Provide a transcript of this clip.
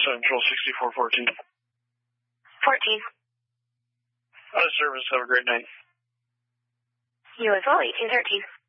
Central 6414. 14. Out of service. Have a great night. You as well, 1813.